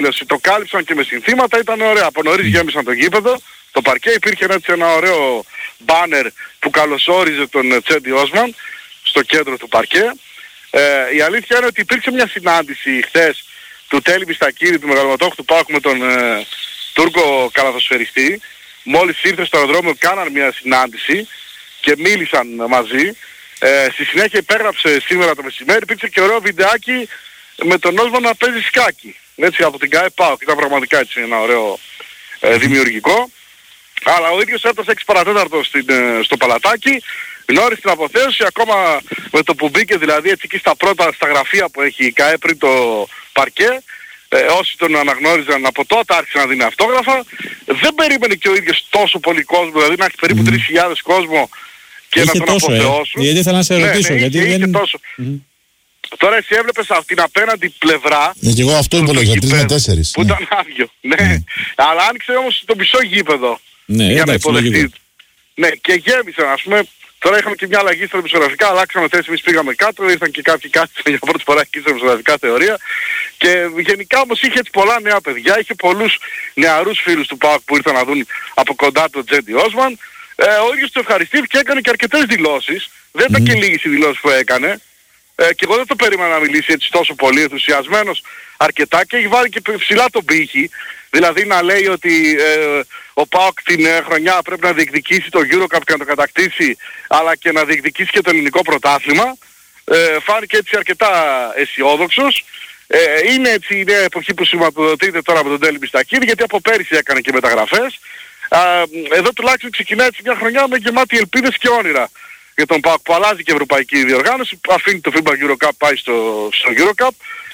εκδήλωση. Το κάλυψαν και με συνθήματα, ήταν ωραία. Από νωρίς γέμισαν το γήπεδο, το παρκέ, υπήρχε ένα ωραίο μπάνερ που καλωσόριζε τον Τσέντι Όσμαν στο κέντρο του παρκέ. Η αλήθεια είναι ότι υπήρξε μια συνάντηση χθες του Τέλη Μπιστακίδη, του μεγαλομετόχου του ΠΑΟΚ, με τον Τούρκο καλαθοσφαιριστή. Μόλις ήρθε στο αεροδρόμιο κάναν μια συνάντηση και μίλησαν μαζί. Στη συνέχεια υπέγραψε σήμερα το μεσημέρι, υπήρξε και ωραίο βιντεάκι με τον Όσμαν να παίζει σκάκι. Έτσι από την ΚΑΕ ΠΑΟΚ, ήταν πραγματικά έτσι ένα ωραίο δημιουργικό. Αλλά ο ίδιος έφτασε 6 παρατέταρτο στο παλατάκι, γνώρισε την αποθέωση, ακόμα με το που μπήκε δηλαδή έτσι εκεί στα γραφεία που έχει η ΚΑΕ πριν το παρκέ. Όσοι τον αναγνώριζαν από τότε άρχισαν να δίνει αυτόγραφα. Δεν περίμενε και ο ίδιος τόσο πολύ κόσμο, δηλαδή να έχει περίπου 3.000 κόσμο και είχε να τον αποθεώσουν. Γιατί ήθελα να σε ρωτήσω. Γιατί είχε τόσο. Τώρα εσύ έβλεπες από την απέναντι πλευρά. Και εγώ αυτό υπολογίζα, 3 με 4. Που ήταν άδειο. Αλλά άνοιξε όμως το μισό γήπεδο. Για να υποδεχτεί. Ναι, και γέμισαν, ας πούμε. Τώρα είχαμε και μια αλλαγή στα δημοσιογραφικά, αλλάξαμε θέση, εμείς πήγαμε κάτω, ήρθαν και κάποιοι κάτω για πρώτη φορά εκεί στα δημοσιογραφικά θεωρία. Και γενικά όμως είχε έτσι πολλά νέα παιδιά, είχε πολλούς νεαρούς φίλους του ΠΑΟΚ που ήρθαν να δουν από κοντά τον Τσέντι Όσμαν. Ο ίδιος του ευχαριστήθηκε, έκανε και αρκετές δηλώσεις. Δεν ήταν και λίγες οι δηλώσεις που έκανε. Και εγώ δεν το περίμενα να μιλήσει έτσι τόσο πολύ ενθουσιασμένος αρκετά και έχει βάλει και ψηλά τον πύχη. Δηλαδή να λέει ότι ο ΠΑΟΚ την χρονιά πρέπει να διεκδικήσει το EuroCup και να το κατακτήσει, αλλά και να διεκδικήσει και το ελληνικό πρωτάθλημα. Φάνηκε έτσι αρκετά αισιόδοξος. Είναι έτσι η νέα εποχή που σηματοδοτείται τώρα με τον Τέλη Μπιστακίδη, γιατί από πέρυσι έκανε και μεταγραφές. Εδώ τουλάχιστον ξεκινάει έτσι μια χρονιά με γεμάτη ελπίδες και όνειρα για τον ΠΑΟΚ, που αλλάζει και ευρωπαϊκή διοργάνωση, αφήνει το FIBA EuroCup, πάει στο EuroCup.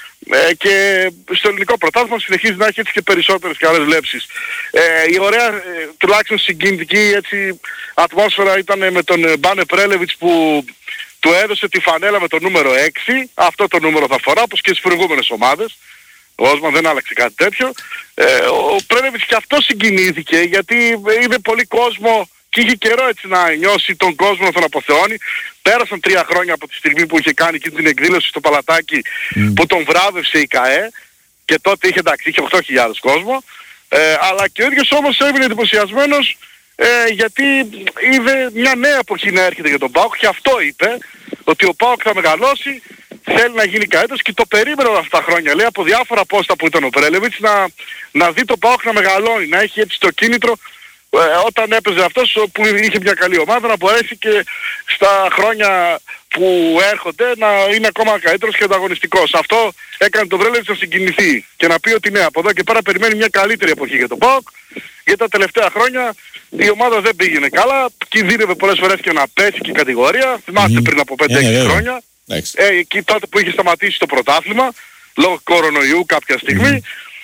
Και στο ελληνικό πρωτάθλημα συνεχίζει να έχει έτσι και περισσότερες καλές βλέψεις. Η ωραία, τουλάχιστον συγκινητική έτσι ατμόσφαιρα ήταν με τον Μπάνε Πρέλεβιτς που του έδωσε τη φανέλα με το νούμερο 6. Αυτό το νούμερο θα φορά, όπως και στις προηγούμενες ομάδες. Ο Όσμαν δεν άλλαξε κάτι τέτοιο. Ο Πρέλεβιτς και αυτό συγκινήθηκε, γιατί είδε πολύ κόσμο και είχε καιρό έτσι να νιώσει τον κόσμο να τον αποθεώνει. Πέρασαν 3 χρόνια από τη στιγμή που είχε κάνει και την εκδήλωση στο παλατάκι που τον βράβευσε η ΚΑΕ, και τότε είχε εντάξει, είχε 8.000 κόσμο. Αλλά και ο ίδιος όμως έμεινε εντυπωσιασμένος γιατί είδε μια νέα εποχή να έρχεται για τον ΠΑΟΚ, και αυτό είπε, ότι ο ΠΑΟΚ θα μεγαλώσει, θέλει να γίνει καλύτερος, και το περίμενε όλα αυτά τα χρόνια, λέει, από διάφορα πόστα που ήταν ο Πρέλεβιτς, να δει τον ΠΑΟΚ να μεγαλώνει, να έχει έτσι το κίνητρο όταν έπαιζε αυτός που είχε μια καλή ομάδα, να μπορέσει και στα χρόνια που έρχονται να είναι ακόμα καλύτερος και ανταγωνιστικός. Αυτό έκανε τον Πρέλεβιτς να συγκινηθεί και να πει ότι ναι, από εδώ και πέρα περιμένει μια καλύτερη εποχή για τον ΠΑΟΚ, γιατί τα τελευταία χρόνια η ομάδα δεν πήγαινε καλά, κινδύνευε πολλές φορές και να πέσει και η κατηγορία. Θυμάστε πριν από 5-6 χρόνια, εκεί τότε που είχε σταματήσει το πρωτάθλημα λόγω κορονοϊού κάποια στιγμή.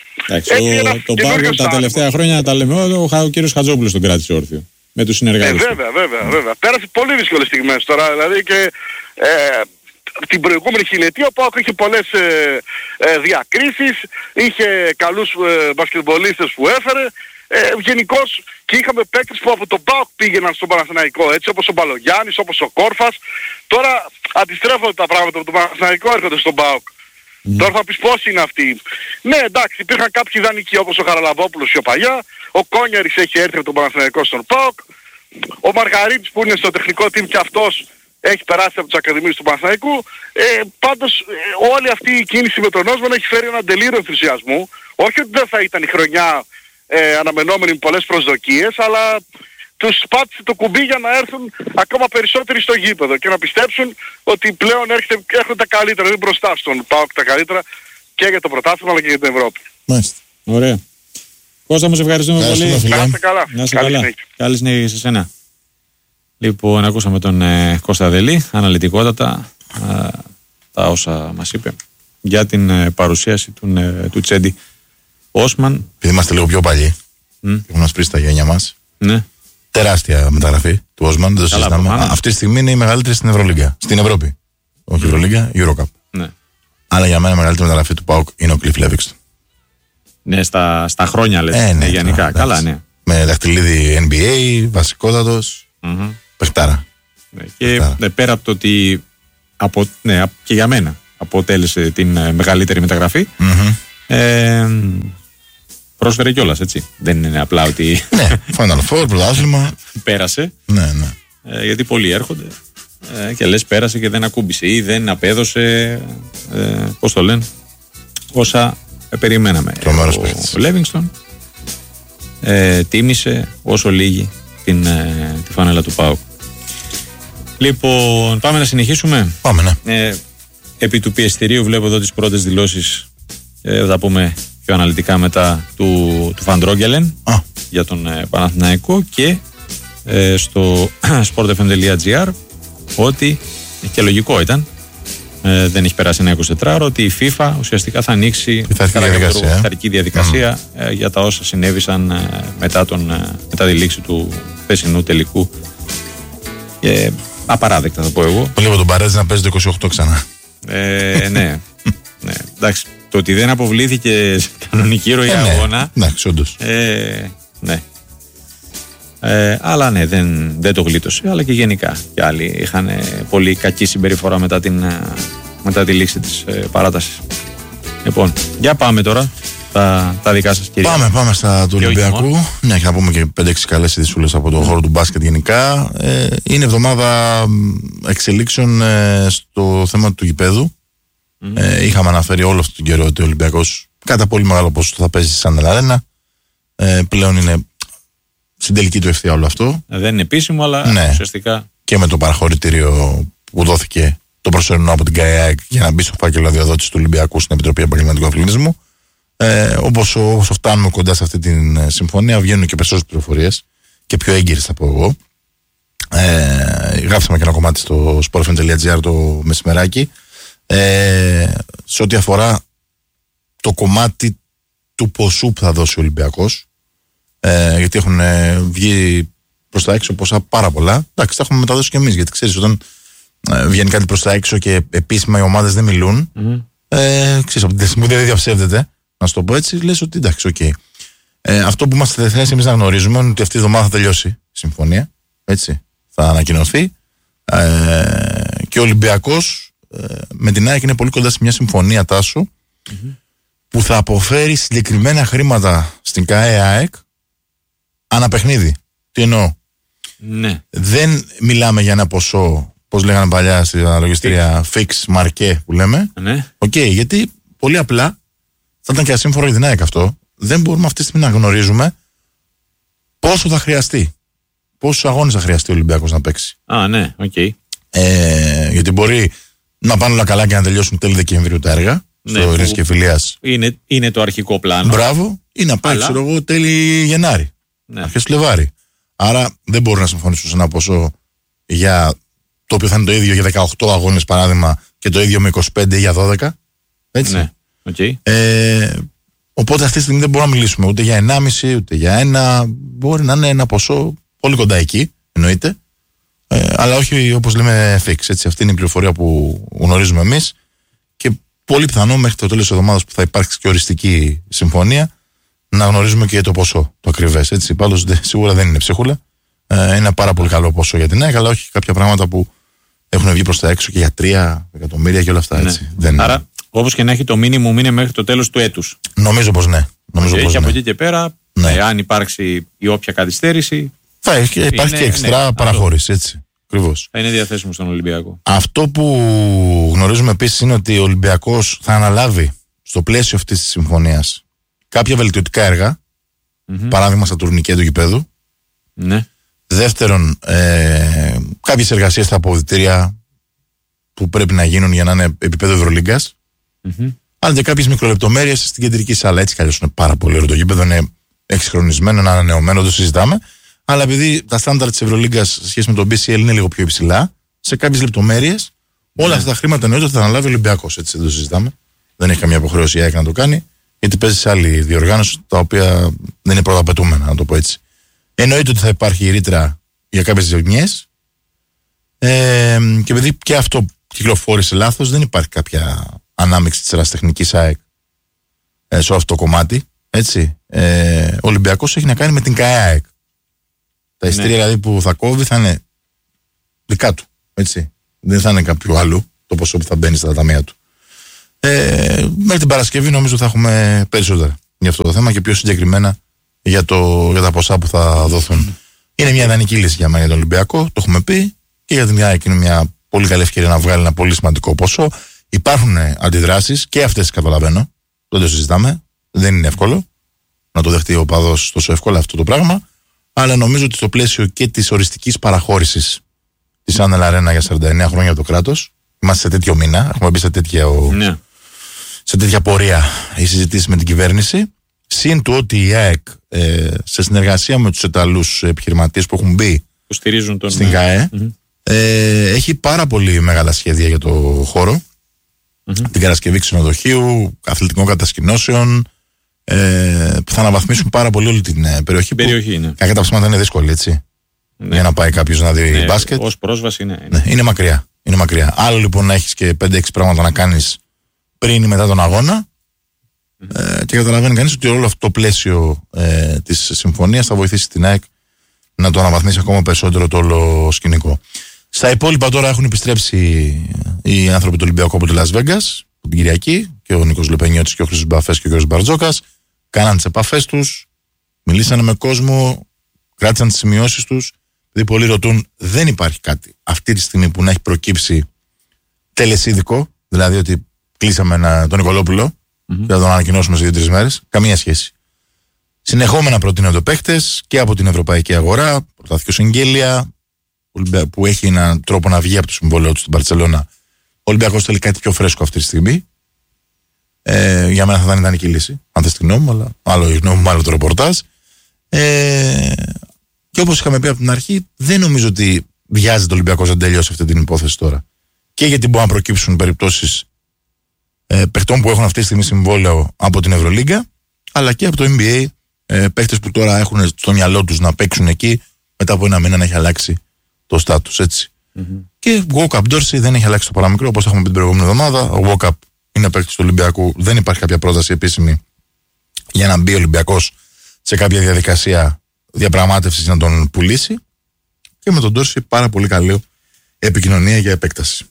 Το ΠΑΟΚ τα τελευταία χρόνια τα λέμε, ο κύριος Χατζόπουλος τον κράτησε όρθιο με τους συνεργάτες. Βέβαια. Πέρασε πολύ δύσκολες στιγμές τώρα, δηλαδή, και την προηγούμενη χιλιετία ο ΠΑΟΚ είχε πολλές διακρίσεις, είχε καλούς μπασκετμπολίστες που έφερε. Γενικώς, και είχαμε παίκτες που από τον ΠΑΟΚ πήγαιναν στον Παναθηναϊκό, έτσι, όπως ο Μπαλογιάννης, όπως ο Κόρφας. Τώρα αντιστρέφονται τα πράγματα, από τον Παναθηναϊκό έρχονται στον ΠΑΟΚ. Τώρα θα πεις πώς είναι αυτοί. Ναι, εντάξει, υπήρχαν κάποιοι δανεικοί όπως ο Χαραλαμπόπουλος πιο παλιά, ο Κόνιαρης έχει έρθει από τον Παναθηναϊκό στον ΠΑΟΚ, ο Μαργαρίτης που είναι στο τεχνικό team και αυτός έχει περάσει από τις ακαδημίες του Παναθηναϊκού. Πάντως όλη αυτή η κίνηση με τον Όσμαν έχει φέρει έναν τελείωρο ενθουσιασμού. Όχι ότι δεν θα ήταν η χρονιά αναμενόμενη με πολλές προσδοκίες, αλλά τους πάτησε το κουμπί για να έρθουν ακόμα περισσότεροι στο γήπεδο και να πιστέψουν ότι πλέον έρχονται τα καλύτερα, δεν μπροστά στον ΠΑΟΚ τα καλύτερα και για το πρωτάθλημα αλλά και για την Ευρώπη. Μάλιστα. Ωραία. Κώστα, μας ευχαριστούμε πολύ. Να είστε καλά. Να είστε καλά. Καλή συνέχεια σε σένα. Λοιπόν, ακούσαμε τον Κώστα Δελή, αναλυτικότατα τα όσα μας είπε για την παρουσίαση του Τσέντι Όσμαν. Επειδή είμαστε λίγο πιο παλιοί, έχουμε μας πει στα γένια μας. Ναι. Τεράστια μεταγραφή του Όσμαν, δεν το συζητάμε. Αυτή τη στιγμή είναι η μεγαλύτερη στην Ευρωλίγκα. Στην Ευρώπη. Όχι Ευρωλίγκα, EuroCup. Ναι. Αλλά για μένα η μεγαλύτερη μεταγραφή του ΠΑΟΚ είναι ο Cliff Levingston. Ναι, στα χρόνια λες. Ναι, γενικά. Καλά, ναι. Με δαχτυλίδι NBA, βασικότατος. Παιχτάρα. Ναι, και πέρα από το ότι και για μένα αποτέλεσε την μεγαλύτερη μεταγραφή, πρόσφερε κιόλας, έτσι. Δεν είναι απλά ότι. Ναι, Final Four, πρωτάθλημα. Πέρασε. Ναι, ναι. Γιατί πολλοί έρχονται και λες πέρασε και δεν ακούμπησε ή δεν απέδωσε. Πώς το λένε, όσα περιμέναμε. Ο Λέβινγκστον τίμησε όσο λίγη τη φανέλα του ΠΑΟΚ. Λοιπόν, πάμε να συνεχίσουμε. Πάμε, ναι. Επί του πιεστηρίου βλέπω εδώ τις πρώτες δηλώσεις, θα πούμε πιο αναλυτικά μετά, του Φαντρόγκελεν για τον Παναθηναϊκό, και στο sportfm.gr ότι, και λογικό ήταν, δεν έχει περάσει ένα 24ωρο, ότι η FIFA ουσιαστικά θα ανοίξει πειθαρχική διαδικασία για τα όσα συνέβησαν μετά τη λήξη του χθεσινού τελικού. Απαράδεκτα, θα πω εγώ. Βλέπω τον Παρέζ να παίζει το 28 ξανά. Ναι. Εντάξει, το ότι δεν αποβλήθηκε σε κανονική ροή αγώνα. Εντάξει, όντως. Ναι. Αλλά ναι, δεν το γλίτωσε. Αλλά και γενικά και άλλοι είχαν πολύ κακή συμπεριφορά μετά τη λήξη της παράτασης. Λοιπόν, για πάμε τώρα τα δικά σας, κυρία. Πάμε στα του Ολυμπιακού. Ναι, και να πούμε και 5-6 καλές ειδησούλες από τον χώρο του μπάσκετ γενικά. Είναι εβδομάδα εξελίξεων στο θέμα του γηπέδου. Είχαμε αναφέρει όλο αυτόν τον καιρό ότι ο Ολυμπιακός κατά πολύ μεγάλο ποσοστό θα παίζει σαν Αρένα. Πλέον είναι στην τελική του ευθεία όλο αυτό. Δεν είναι επίσημο, αλλά ναι, ουσιαστικά. Και με το παραχωρητήριο που δόθηκε το προσωρινό από την ΚΑΕΑΕΚ για να μπει στο φάκελο αδειοδότηση του Ολυμπιακού στην Επιτροπή Επαγγελματικού Αθλητισμού. Όπως φτάνουμε κοντά σε αυτή τη συμφωνία, βγαίνουν και περισσότερες πληροφορίες και πιο έγκυρες, θα πω εγώ. Γράψαμε και ένα κομμάτι στο sportfm.gr το μεσημεράκι σε ό,τι αφορά το κομμάτι του ποσού που θα δώσει ο Ολυμπιακός, γιατί έχουν βγει προς τα έξω ποσά πάρα πολλά. Εντάξει, τα έχουμε μεταδώσει και εμείς, γιατί ξέρεις, όταν βγαίνει κάτι προς τα έξω και επίσημα οι ομάδες δεν μιλούν, ξέρεις, από την στιγμή δεν διαψεύδεται, να σου το πω έτσι, λες ότι εντάξει, οκ. Αυτό που είμαστε θέση εμείς να γνωρίζουμε είναι ότι αυτή η εβδομάδα θα τελειώσει η συμφωνία, έτσι, θα ανακοινωθεί, και ο Ολυμπιακός με την ΑΕΚ είναι πολύ κοντά σε μια συμφωνία, Τάσο, που θα αποφέρει συγκεκριμένα χρήματα στην ΚΑΕΑΕΚ ανά παιχνίδι. Τι εννοώ? Ναι. Δεν μιλάμε για ένα ποσό, πώς λέγανε παλιά στη αναλογιστήρια, fix, marqué που λέμε. Ναι. Γιατί πολύ απλά θα ήταν και ασύμφορο για την ΑΕΚ αυτό. Δεν μπορούμε αυτή τη στιγμή να γνωρίζουμε πόσο θα χρειαστεί. Πόσους αγώνες θα χρειαστεί ο Ολυμπιακός να παίξει. Ναι, γιατί μπορεί να πάνε όλα καλά και να τελειώσουν τέλη Δεκεμβρίου τα έργα. Ναι, στο Ειρήνης και Φιλίας. Είναι το αρχικό πλάνο. Μπράβο, ή να πάει, ξέρω εγώ, τέλη Γενάρη. Ναι. Αρχές Φλεβάρη. Άρα δεν μπορούν να συμφωνήσουν σε ένα ποσό για το οποίο θα είναι το ίδιο για 18 αγώνες παράδειγμα και το ίδιο με 25 ή για 12. Έτσι. Ναι. Οπότε αυτή τη στιγμή δεν μπορούμε να μιλήσουμε ούτε για 1,5 ούτε για 1. Μπορεί να είναι ένα ποσό πολύ κοντά εκεί, εννοείται. Αλλά όχι όπως λέμε fix. Έτσι. Αυτή είναι η πληροφορία που γνωρίζουμε εμείς. Και πολύ πιθανό μέχρι το τέλος της εβδομάδας που θα υπάρξει και οριστική συμφωνία να γνωρίζουμε και το ποσό, το ακριβές. Έτσι. Πάντως σίγουρα δεν είναι ψίχουλα. Είναι ένα πάρα πολύ καλό ποσό για την ΑΕΚ, αλλά όχι κάποια πράγματα που έχουν βγει προς τα έξω και για 3 εκατομμύρια και όλα αυτά. Έτσι. Ναι. Άρα, όπως και να έχει, το μίνιμουμ είναι μέχρι το τέλος του έτους. Νομίζω πως ναι. Και από εκεί και πέρα, αν υπάρξει η όποια καθυστέρηση. Θα υπάρχει και εξτρά παραχώρηση. Έτσι. Ακριβώς. Θα είναι διαθέσιμο στον Ολυμπιακό. Αυτό που γνωρίζουμε επίσης είναι ότι ο Ολυμπιακός θα αναλάβει στο πλαίσιο αυτής της συμφωνίας κάποια βελτιωτικά έργα, παράδειγμα στα τουρνικέ του γηπέδου. Ναι. Δεύτερον, κάποιες εργασίες στα αποδυτήρια που πρέπει να γίνουν για να είναι επίπεδο Ευρωλίγκας. Αλλά και κάποιες μικρολεπτομέρειες στην κεντρική σάλα. Έτσι κι αλλιώς είναι πάρα πολύ ωραίο το γήπεδο, είναι εξυγχρονισμένο, είναι ανανεωμένο, το συζητάμε. Αλλά επειδή τα στάνταρ της Ευρωλίγκας σε σχέση με τον BCL είναι λίγο πιο υψηλά, σε κάποιες λεπτομέρειες, όλα αυτά τα χρήματα εννοείται ότι θα αναλάβει ο Ολυμπιακός. Έτσι δεν το συζητάμε. Δεν έχει καμία υποχρέωση η ΑΕΚ να το κάνει, γιατί παίζει σε άλλη διοργάνωση, τα οποία δεν είναι πρωταπαιτούμενα, να το πω έτσι. Εννοείται ότι θα υπάρχει ρήτρα για κάποιες ζημιές. Και επειδή και αυτό κυκλοφόρησε λάθος, δεν υπάρχει κάποια ανάμειξη της ερασιτεχνικής ΑΕΚ σε αυτό το κομμάτι. Έτσι. Ο Ολυμπιακός έχει να κάνει με την ΚΑΕΑΕΚ. Τα εισιτήρια δηλαδή που θα κόβει θα είναι δικά του. Έτσι. Δεν θα είναι κάποιου άλλου το ποσό που θα μπαίνει στα ταμεία του. Μέχρι την Παρασκευή νομίζω θα έχουμε περισσότερα. για αυτό το θέμα και πιο συγκεκριμένα για τα ποσά που θα δοθούν. Είναι μια ιδανική λύση για μένα για τον Ολυμπιακό, το έχουμε πει, και για την ΑΕΚ είναι μια πολύ καλή ευκαιρία να βγάλει ένα πολύ σημαντικό ποσό. Υπάρχουν αντιδράσεις και αυτές τις καταλαβαίνω, δεν το συζητάμε, δεν είναι εύκολο να το δεχτεί ο παδός τόσο εύκολα αυτό το πράγμα, αλλά νομίζω ότι στο πλαίσιο και της οριστικής παραχώρησης της Άνελ Αρένα για 49 χρόνια από το κράτος, είμαστε σε τέτοιο μήνα, έχουμε μπει σε τέτοια πορεία η συζητήση με την κυβέρνηση. Συν του ότι η ΑΕΚ σε συνεργασία με τους Ιταλούς επιχειρηματίες που έχουν μπει στην ΚΑΕ έχει πάρα πολύ μεγάλα σχέδια για το χώρο, την κατασκευή ξενοδοχείου, αθλητικών κατασκηνώσεων, που θα αναβαθμίσουν πάρα πολύ όλη την περιοχή. Κακά τα ψέματα είναι δύσκολη, έτσι, για να πάει κάποιος να δει μπάσκετ. Ως πρόσβαση είναι μακριά. Είναι μακριά. Άλλο λοιπόν να έχεις και 5-6 πράγματα να κάνεις πριν ή μετά τον αγώνα, και καταλαβαίνει κανείς ότι όλο αυτό το πλαίσιο της συμφωνίας θα βοηθήσει την ΑΕΚ να το αναβαθμίσει ακόμα περισσότερο το όλο σκηνικό. Στα υπόλοιπα τώρα έχουν επιστρέψει οι άνθρωποι του Ολυμπιακού από το Las Vegas την Κυριακή, και ο Νίκος Λεπενιώτης και ο Χρήστος Μπαφές και ο κ. Μπαρτζόκας. Κάναν τις επαφές τους, μιλήσανε με κόσμο, κράτησαν τις σημειώσεις τους. Δηλαδή πολλοί ρωτούν, δεν υπάρχει κάτι αυτή τη στιγμή που να έχει προκύψει τελεσίδικο, δηλαδή ότι κλείσαμε τον Νικολόπουλο και θα τον ανακοινώσουμε σε 2-3 μέρες. Καμία σχέση. Συνεχόμενα προτείνονται παίχτες και από την ευρωπαϊκή αγορά. Προτάθηκε ο Σεγγέλια, που έχει έναν τρόπο να βγει από το συμβόλαιο του στην Μπαρτσελώνα. Ο Ολυμπιακός θέλει κάτι πιο φρέσκο αυτή τη στιγμή. Για μένα θα ήταν ιδανική λύση. Αν θες τη γνώμη μου, αλλά άλλο η γνώμη μου, άλλο το ρεπορτάζ. Και όπως είχαμε πει από την αρχή, δεν νομίζω ότι βιάζεται ο Ολυμπιακός να τελειώσει αυτή την υπόθεση τώρα. Και γιατί μπορούν να προκύψουν περιπτώσεις παιχτών που έχουν αυτή τη στιγμή συμβόλαιο από την Ευρωλίγκα, αλλά και από το NBA, παίχτες που τώρα έχουν στο μυαλό τους να παίξουν εκεί, μετά από ένα μήνα να έχει αλλάξει το στάτους, έτσι. Και ο Walkup Dorsey δεν έχει αλλάξει το παραμικρό, όπως έχουμε πει την προηγούμενη εβδομάδα. Ο Walkup είναι παίκτης του Ολυμπιακού, δεν υπάρχει κάποια πρόταση επίσημη για να μπει ο Ολυμπιακός σε κάποια διαδικασία διαπραγμάτευσης να τον πουλήσει. Και με τον Dorsey πάρα πολύ καλή επικοινωνία για επέκταση.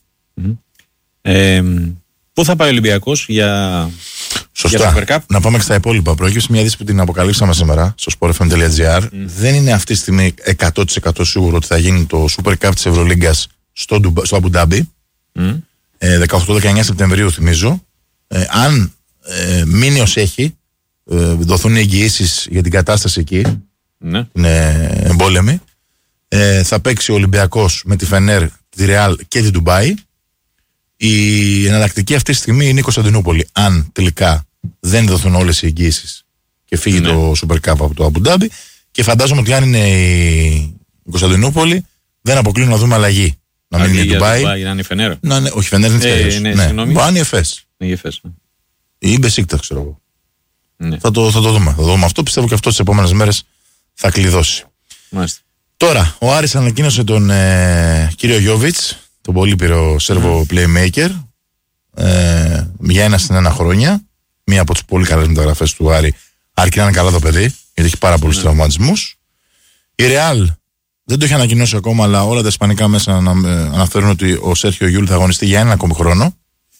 Πού θα πάει ο Ολυμπιακός για Σωστά. Super Cup? Να πάμε και στα υπόλοιπα. Προέκυψε μια είδηση που την αποκαλύψαμε σήμερα στο sportfm.gr. Δεν είναι αυτή τη στιγμή 100% σίγουρο ότι θα γίνει το Super Cup της Ευρωλίγκας στο Αμπου Ντάμπι. 18-19 Σεπτεμβρίου θυμίζω. Αν μείνει ως έχει, δοθούν εγγυήσεις για την κατάσταση εκεί, είναι εμπόλεμη, θα παίξει ο Ολυμπιακός με τη Φενέρ, τη Ρεάλ και την Ντουμπάι. Η εναλλακτική αυτή τη στιγμή είναι η Κωνσταντινούπολη. Αν τελικά δεν δοθούν όλες οι εγγύησεις και φύγει το Super Cup από το Αμπου Ντάμπι, και φαντάζομαι ότι αν είναι η Κωνσταντινούπολη, δεν αποκλείω να δούμε αλλαγή. Να μην είναι η Ντουμπάι. Να είναι η Φενέρ. Όχι, η Φενέρ είναι της Μπορεί να είναι η Εφές. Ή η Μπεσίκτα, ξέρω εγώ. Θα το δούμε. Θα δούμε αυτό. Πιστεύω και αυτό τις επόμενες μέρες θα κλειδώσει. Μάλιστα. Τώρα, ο Άρης ανακοίνωσε τον κύριο Γιόβιτς, τον πολύπειρο Σέρβο playmaker, για 1 χρόνια. Μία από τις πολύ καλές μεταγραφές του Άρη, αρκεί να είναι καλά το παιδί, γιατί έχει πάρα πολλούς τραυματισμούς. Η Ρεάλ δεν το έχει ανακοινώσει ακόμα, αλλά όλα τα ισπανικά μέσα αναφέρουν ότι ο Σέρχιο Γιούλ θα αγωνιστεί για 1 ακόμη χρόνο.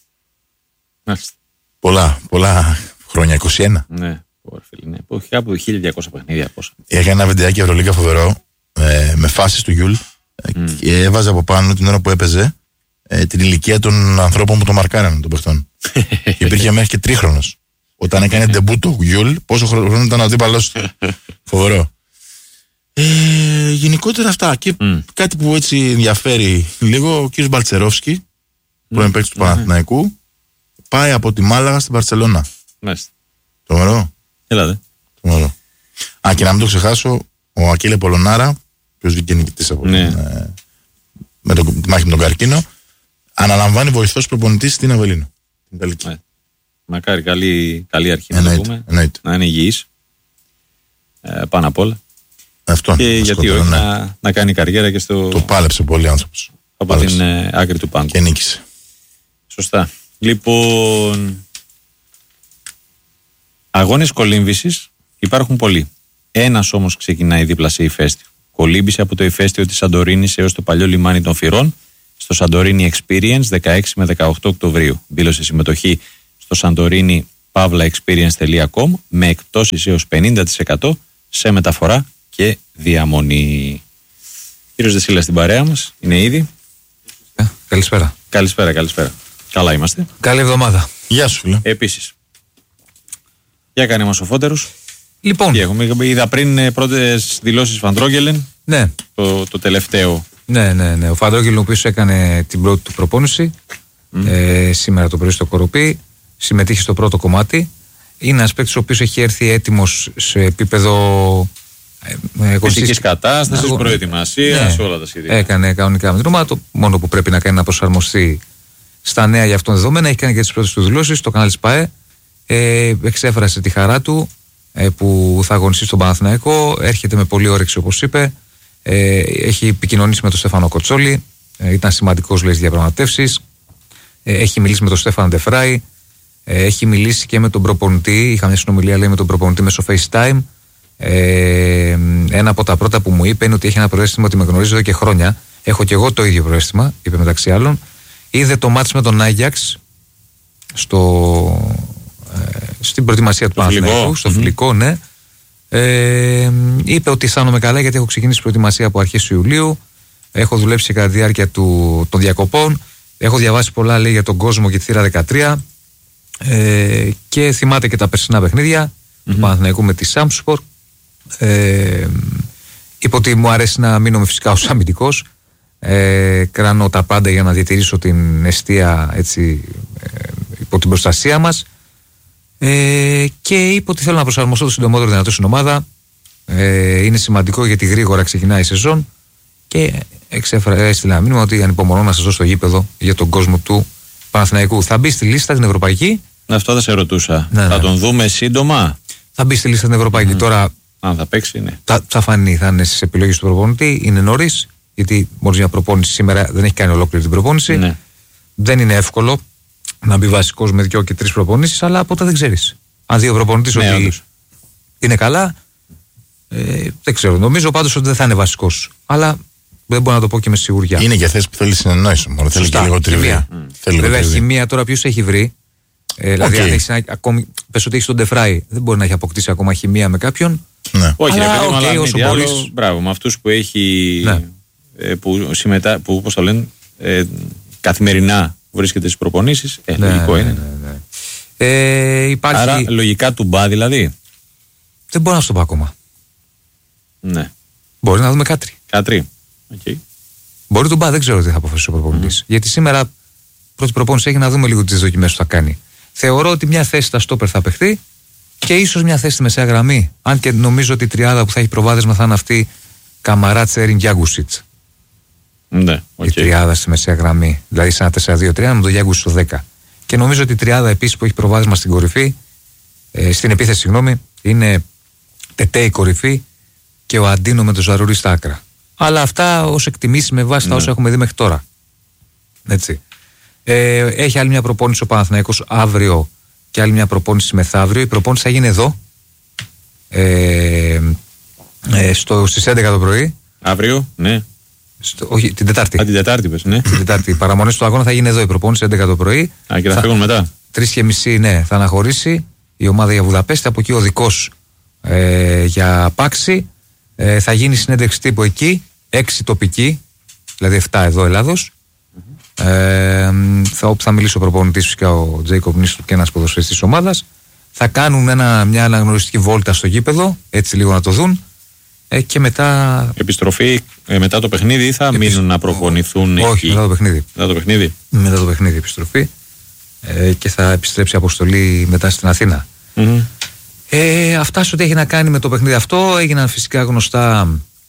Πολλά χρόνια, 21. Ναι, όχι κάπου 1200 παιχνίδια. Έχει ένα βιντεάκι Ευρωλίγκα φοβερό, με φάσεις του Γιούλ, και έβαζε από πάνω την ώρα που έπαιζε την ηλικία των ανθρώπων που το μαρκάραν, των παιχτών. Υπήρχε μέχρι και 3χρονος. Όταν έκανε ντεμπούτο ο Γιούλ, πόσο χρόνο ήταν ο αντίπαλος του. Φοβερό. Γενικότερα αυτά. Και κάτι που έτσι ενδιαφέρει λίγο, ο κύριος Μπαλτσερόφσκι, πρώην παίκτης του Παναθηναϊκού, πάει από τη Μάλαγα στην Μπαρσελόνα. Τρομερό. Έλατε. Και να μην το ξεχάσω, ο Ακίλε Πολωνάρα, ο οποίος βγήκε νικητής από με τη μάχη με τον καρκίνο, αναλαμβάνει βοηθός προπονητής στην Αβελίνο. Την Ιταλική. Μακάρι, καλή αρχή να το πούμε. Να είναι υγιής. Πάνω απ' όλα. Αυτό. Και γιατί όχι να κάνει καριέρα και στο. Το πάλεψε πολύ άνθρωπος. Από την άκρη του πάγκου. Και νίκησε. Σωστά. Λοιπόν. Αγώνες κολύμβησης υπάρχουν πολλοί. Ένας όμως ξεκινάει δίπλα σε ηφαίστειο. Κολύμπησε από το ηφαίστειο της Σαντορίνης έως το παλιό λιμάνι των Φυρών στο Santorini Experience 16 με 18 Οκτωβρίου. Δήλωσε συμμετοχή στο Santorini pavlaexperience.com με εκπτώσεις έως 50% σε μεταφορά και διαμονή. Κύριος Δεσίλας στην παρέα μας, είναι ήδη. Καλησπέρα. Καλησπέρα. Καλά είμαστε. Καλή εβδομάδα. Γεια σου, φίλε. Επίσης. Για κάνε μας ο Φώτερος. Λοιπόν. Είδα πριν πρώτες δηλώσεις Φαντρόγγελεν. Ναι. Το τελευταίο. Ναι. Ο Φαντρόγγελεν, ο οποίος έκανε την πρώτη του προπόνηση σήμερα το πρωί στο Κοροπή, συμμετείχε στο πρώτο κομμάτι. Είναι ένας παίκτης ο οποίος έχει έρθει έτοιμος σε επίπεδο φυσικής κατάστασης, προετοιμασίας, όλα τα σχετικά. Έκανε κανονικά με τρόμα. Το μόνο που πρέπει να κάνει να προσαρμοστεί στα νέα για αυτόν δεδομένα. Έχει κάνει και τις πρώτες του δηλώσεις στο κανάλι ΣΠΑΕ. Εξέφρασε τη χαρά του που θα αγωνιστεί στον Παναθηναϊκό. Έρχεται με πολύ όρεξη, όπως είπε. Έχει επικοινωνήσει με τον Στέφανο Κοτσόλη. Ήταν σημαντικός, λέει, στις διαπραγματεύσεις. Έχει μιλήσει με τον Στέφανο Ντεφράι. Έχει μιλήσει και με τον προπονητή. Είχα μια συνομιλία, λέει, με τον προπονητή μέσω FaceTime. Ένα από τα πρώτα που μου είπε είναι ότι έχει ένα προαίσθημα ότι με γνωρίζει εδώ και χρόνια. Έχω και εγώ το ίδιο προαίσθημα, είπε μεταξύ άλλων. Είδε το μάτς με τον Άγιαξ στην προετοιμασία του Παναθηναϊκού, στο φιλικό, ναι. Είπε ότι αισθάνομαι καλά γιατί έχω ξεκινήσει προετοιμασία από αρχές Ιουλίου. Έχω δουλέψει κατά τη διάρκεια των διακοπών. Έχω διαβάσει πολλά, λέει, για τον κόσμο και τη θύρα 13. Και θυμάται και τα περσινά παιχνίδια του Παναθηναϊκού με τη Σάμπσπορ. Είπε ότι μου αρέσει να μείνω φυσικά ως αμυντικός. Κράνω τα πάντα για να διατηρήσω την εστία, έτσι, υπό την προστασία μας. Και είπε ότι θέλω να προσαρμοστώ το συντομότερο δυνατό στην ομάδα. Είναι σημαντικό γιατί γρήγορα ξεκινάει η σεζόν. Και έστειλε ένα μήνυμα ότι ανυπομονώ να σας δω στο γήπεδο για τον κόσμο του Παναθηναϊκού. Θα μπει στη λίστα την ευρωπαϊκή. Αυτό θα σε ρωτούσα. Θα τον δούμε σύντομα. Θα μπει στη λίστα την ευρωπαϊκή. Τώρα, αν θα παίξει, ναι. Θα φανεί, θα είναι στις επιλογές του προπονητή. Είναι νωρίς, γιατί μόλις μια προπόνηση σήμερα δεν έχει κάνει ολόκληρη την προπόνηση. Ναι. Δεν είναι εύκολο να μπει βασικός με 2 και 3 προπονήσεις, αλλά από τα δεν ξέρεις. Αν δει ο προπονητής ότι όντως είναι καλά, δεν ξέρω. Νομίζω πάντως ότι δεν θα είναι βασικός. Αλλά δεν μπορώ να το πω και με σιγουριά. Είναι για θέση που θέλει συνεννόηση. Μόνο θέλει και λίγο τριβή. Βέβαια, χημεία τώρα ποιος έχει βρει. Δηλαδή, αν έχεις ακόμη, πες ότι έχεις τον Ντεφράι, δεν μπορεί να έχει αποκτήσει ακόμα χημεία με κάποιον. Ναι. Όχι, αλλά όσο μπορείς. Μπράβο, με αυτούς που έχει. Ναι. Που πώς το λένε, καθημερινά βρίσκεται στις προπονήσεις. Λογικό είναι. Υπάρχει... Άρα, λογικά του μπα δηλαδή. Δεν μπορώ να σου το πω ακόμα. Ναι. Μπορεί να δούμε Κάτρι. Okay. Μπορεί του μπα, δεν ξέρω τι θα αποφασίσει ο προπονητής. Γιατί σήμερα πρώτη προπόνηση έχει να δούμε λίγο τις δοκιμές που θα κάνει. Θεωρώ ότι μια θέση στα στόπερ θα παιχτεί και ίσως μια θέση στη μεσαία γραμμή. Αν και νομίζω ότι η τριάδα που θα έχει προβάδισμα θα είναι αυτή Καμαρά, Τσέριν, Γιάγκουσιτς. Ναι, η τριάδα στη μεσαία γραμμή. Δηλαδή σε ένα 4-2-3 με τον Γιάγκουσιτς στο 10. Και νομίζω ότι η τριάδα επίσης που έχει προβάδισμα στην κορυφή, στην επίθεση, συγγνώμη, είναι Τετέ η κορυφή και ο Αντίνο με τον Ζαρούρι στα άκρα. Αλλά αυτά ως εκτιμήσεις με βάση τα όσα έχουμε δει μέχρι τώρα. Έτσι. Έχει άλλη μια προπόνηση ο Παναθηναϊκός αύριο και άλλη μια προπόνηση μεθαύριο. Η προπόνηση θα γίνει εδώ στις 11 το πρωί. Αύριο, ναι. Όχι, την Τετάρτη. Την Τετάρτη πες, ναι. Την Τετάρτη. Οι παραμονές του αγώνα θα γίνει εδώ η προπόνηση 11 το πρωί. Και θα φύγουν μετά. 3:30, ναι, θα αναχωρήσει η ομάδα για Βουδαπέστη. Από εκεί ο δικός για Πάξη. Θα γίνει συνέντευξη τύπου εκεί. 6 τοπική, δηλαδή 7 εδώ Ελλάδος. Όπου θα μιλήσει ο προπονητής, φυσικά ο Τζέικοπ Νίστου και ένας ποδοσφαιριστής της ομάδας. Θα κάνουν μια αναγνωριστική βόλτα στο γήπεδο, έτσι λίγο να το δουν. Και μετά. Επιστροφή μετά το παιχνίδι ή θα μείνουν να προπονηθούν? Όχι, μετά το παιχνίδι. Μετά το παιχνίδι επιστροφή. Και θα επιστρέψει η αποστολή μετά στην Αθήνα. Αυτά σε ό,τι έχει να κάνει με το παιχνίδι αυτό. Έγιναν φυσικά γνωστά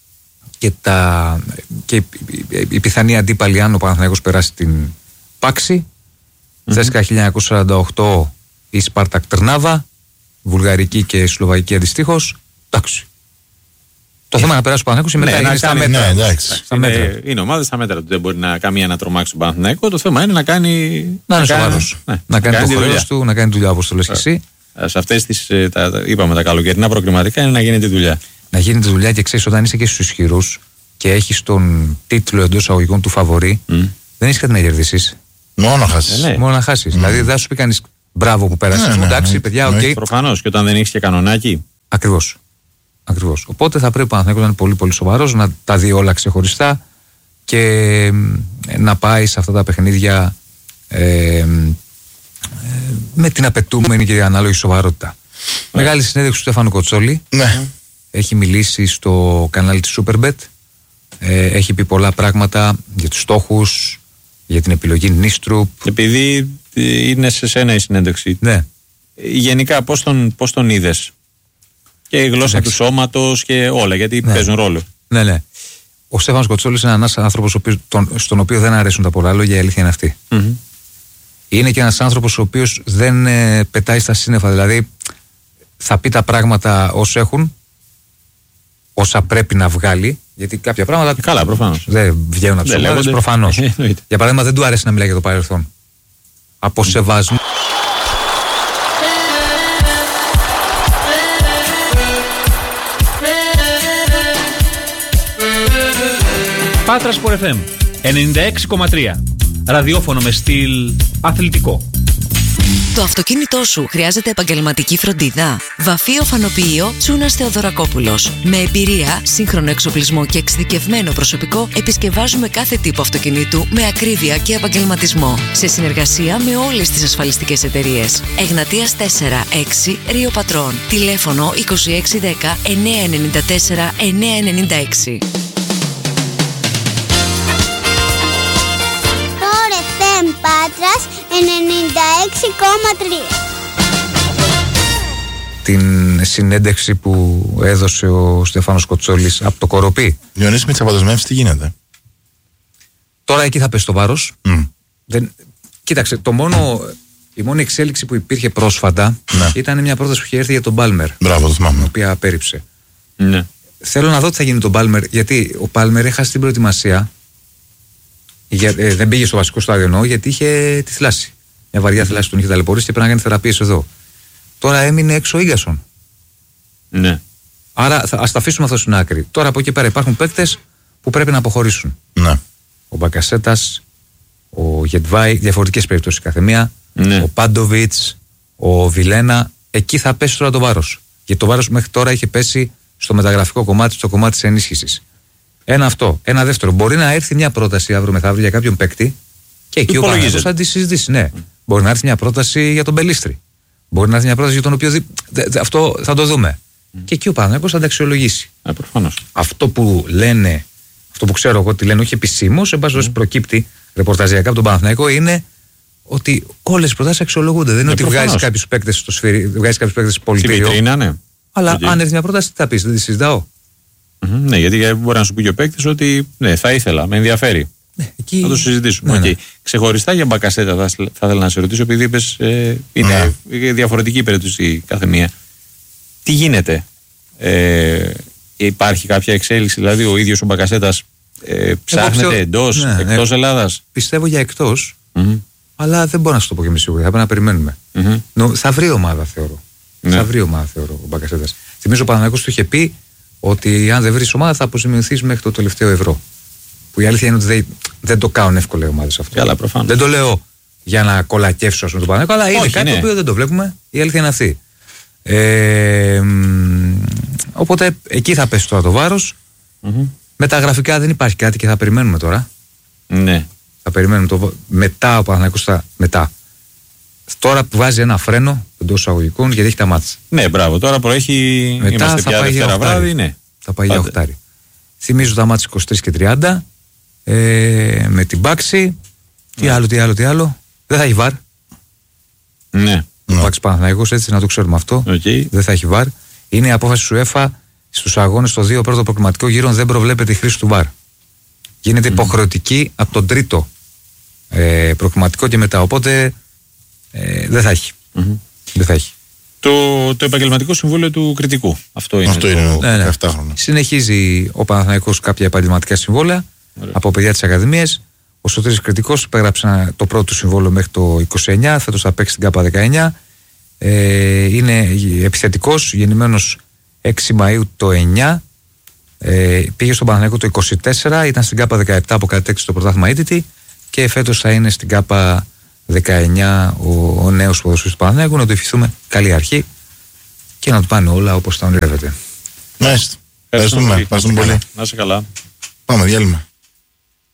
και η πιθανή αντίπαλη αν ο Παναθηναϊκός περάσει την Πάξη. Θέσκα 1948 η Σπάρτακ Τρνάβα, βουλγαρική και σλοβακική αντιστοίχως. Εντάξει. Το θέμα να περάσει ο Παναθηναϊκός μετά είναι στα μέτρα. Είναι ομάδα στα μέτρα του. Δεν μπορεί να κάνει να τρομάξει τον Παναθηναϊκό. Το θέμα είναι να κάνει. Να είναι σοβαρός. Να κάνει το χρέος του, να κάνει δουλειά όπως το λες και εσύ. Σε αυτές τις, είπαμε, τα καλοκαιρινά προκριματικά είναι να γίνεται δουλειά. Να γίνεται δουλειά και ξέρεις, όταν είσαι και στους ισχυρούς και έχεις τον τίτλο εντός εισαγωγικών του φαβορί, δεν έχεις κάτι να κερδίσεις. Μόνο να χάσεις. Μόνο να χάσεις. Δηλαδή δεν σου πει κανείς μπράβο που πέρασε. Εντάξει, παιδιά, οκ. Προφανώς, και όταν δεν έχεις και κανονάκι. Ακριβώς. Οπότε θα πρέπει ο Παναθηναϊκός να είναι πολύ πολύ σοβαρός, να τα δει όλα ξεχωριστά και να πάει σε αυτά τα παιχνίδια με την απαιτούμενη και ανάλογη σοβαρότητα. Μεγάλη συνέντευξη του Στέφανου Κοτσόλη. Ναι. Έχει μιλήσει στο κανάλι της Superbet. Έχει πει πολλά πράγματα για τους στόχους, για την επιλογή Νίστρουπ. Επειδή είναι σε σένα η συνέντευξη. Ναι. Γενικά πώς τον είδες? Και η γλώσσα του σώματος και όλα, γιατί παίζουν ρόλο. Ναι. Ο Στέφανος Κοτσόλης είναι ένας άνθρωπος στον οποίο δεν αρέσουν τα πολλά λόγια, η αλήθεια είναι αυτή. Είναι και ένας άνθρωπος ο οποίος δεν πετάει στα σύννεφα, δηλαδή θα πει τα πράγματα όσο έχουν, όσα πρέπει να βγάλει, γιατί κάποια πράγματα. Καλά, προφανώς. Δεν βγαίνουν από τις ομάδες, προφανώς. Για παράδειγμα, δεν του αρέσει να μιλάει για το παρελθόν. Από σεβασμό. Πάτρα Sport FM 96,3. Ραδιόφωνο με στυλ αθλητικό. Το αυτοκίνητό σου χρειάζεται επαγγελματική φροντίδα? Βαφείο Φανοποιείο Τσούνας Θεοδωρακόπουλος. Με εμπειρία, σύγχρονο εξοπλισμό και εξειδικευμένο προσωπικό, επισκευάζουμε κάθε τύπο αυτοκινήτου με ακρίβεια και επαγγελματισμό. Σε συνεργασία με όλες τις ασφαλιστικές εταιρείες. Εγνατίας 4-6 Ρίο Πατρών. Τηλέφωνο 2610 994 996. Πάτρας 96,3. Την συνέντευξη που έδωσε ο Στέφανος Κοτσόλης από το Κοροπή. Διονύση, με τις αποδεσμεύσεις τι γίνεται? Τώρα εκεί θα πέσει το βάρος. Κοίταξε, η μόνη εξέλιξη που υπήρχε πρόσφατα ήταν μια πρόταση που είχε έρθει για τον Πάλμερ. Μπράβο, το θυμάμαι. Η οποία απέρριψε. Ναι. Θέλω να δω τι θα γίνει με τον Πάλμερ, γιατί ο Πάλμερ έχασε την προετοιμασία. Δεν πήγε στο βασικό στάδιο εννοώ, γιατί είχε τη θλάση. Μια βαριά θλάση τον είχε ταλαιπωρήσει και πρέπει να κάνει θεραπείες εδώ. Τώρα έμεινε έξω ο Ίγκασον. Ναι. Άρα ας τα αφήσουμε αυτό στην άκρη. Τώρα από εκεί πέρα υπάρχουν παίκτες που πρέπει να αποχωρήσουν. Ναι. Ο Μπακασέτας, ο Γετβάη, διαφορετικές περιπτώσεις καθεμία. Ναι. Ο Πάντοβιτς, ο Βιλένα. Εκεί θα πέσει τώρα το βάρος. Γιατί το βάρος μέχρι τώρα είχε πέσει στο μεταγραφικό κομμάτι, στο κομμάτι της ενίσχυσης. Ένα αυτό. Ένα δεύτερο. Μπορεί να έρθει μια πρόταση αύριο μεθαύριο για κάποιον παίκτη και εκεί ο Παναθηναϊκός θα τη συζητήσει. Ναι. Μπορεί να έρθει μια πρόταση για τον Μπελίστρη. Μπορεί να έρθει μια πρόταση για τον οποιοδήποτε. Αυτό θα το δούμε. Και εκεί ο Παναθηναϊκός θα τα αξιολογήσει. Προφανώς. Αυτό που λένε, αυτό που ξέρω εγώ ότι λένε, όχι επισήμως, εν πάση περιπτώσει προκύπτει ρεπορταζιακά από τον Παναθηναϊκό, είναι ότι όλες οι προτάσεις αξιολογούνται. Δεν είναι ότι βγάζει κάποιους παίκτες στο σφυρί, βγάζει κάποιους παίκτες στο πολιτήριο. Ναι. Αλλά αν έρθει μια πρόταση, τι θα πει, δεν τη συζητάω. Ναι, γιατί μπορεί να σου πει και ο παίκτης ότι ναι, θα ήθελα, με ενδιαφέρει. Ναι, εκεί... Θα το συζητήσουμε. Ναι. Ξεχωριστά για Μπακασέτα θα ήθελα να σε ρωτήσω, επειδή είπες είναι διαφορετική περίπτωση κάθε μία. Τι γίνεται? Υπάρχει κάποια εξέλιξη, δηλαδή ο ίδιος ο Μπακασέτας ψάχνεται εντός, εκτός Ελλάδας? Πιστεύω για εκτός, αλλά δεν μπορώ να σου το πω και με σίγουρη. Θα πρέπει να περιμένουμε. Θα βρει ομάδα, θεωρώ. Θα βρει ομάδα, θεωρώ, ο Μπακασέτας. Θυμίζω ο Παναθηναϊκός του είχε πει ότι αν δεν βρεις ομάδα θα αποζημιωθείς μέχρι το τελευταίο ευρώ. Που η αλήθεια είναι ότι δεν το κάνουν εύκολα οι ομάδες αυτό. Καλά, προφανώς. Δεν το λέω για να κολακεύσω τον Παναθηναϊκό, αλλά είναι κάτι το οποίο δεν το βλέπουμε. Η αλήθεια είναι αυτή. Οπότε εκεί θα πέσει τώρα το βάρος. Με τα γραφικά δεν υπάρχει κάτι και θα περιμένουμε τώρα. Ναι. Θα περιμένουμε μετά ο Παναθηναϊκός μετά. Τώρα που βάζει ένα φρένο εντός εισαγωγικών γιατί έχει τα μάτς. Ναι, μπράβο. Τώρα προέχει. Μετά είμαστε θα πια πάει Δευτέρα για βράδυ. Ναι. Θα πάει για οχτάρι. Θυμίζω τα μάτς 23 και 30. Με την Πάξη. Τι άλλο. Δεν θα έχει βαρ. Ναι. Ο Πάξη Παναθηναϊκός, έτσι να το ξέρουμε αυτό. Δεν θα έχει βαρ. Είναι η απόφαση του UEFA στους αγώνες στο 2 πρώτο προκριματικό γύρο δεν προβλέπεται η χρήση του βαρ. Γίνεται υποχρεωτική από τον τρίτο προκριματικό και μετά. Οπότε δεν θα έχει. Δεν θα έχει. Το επαγγελματικό συμβούλιο του κριτικού. Αυτό είναι. Αυτό είναι 17 χρόνια. Συνεχίζει ο Παναθηναϊκός κάποια επαγγελματικά συμβόλαια από παιδιά της Ακαδημίας. Ο Σωτήρης Κριτικός υπέγραψε το πρώτο του συμβόλαιο μέχρι το 29. Φέτος θα παίξει στην ΚΑΠΑ 19. Είναι επιθετικός, γεννημένος 6 Μαΐου το 9. Πήγε στον Παναθηναϊκό το 24. Ήταν στην ΚΑΠΑ 17 που κατέκτησε το πρωτάθλημα ήττητη. Και φέτος θα είναι στην ΚΑΠΑ 19 ο νέος ποδοσφαιριστής του Παναθηναϊκού, να του ευχηθούμε καλή αρχή και να του πάνε όλα όπως τα ονειρεύεται. Μάλιστα. Ευχαριστούμε πολύ. Να είσαι καλά. Πάμε διάλειμμα.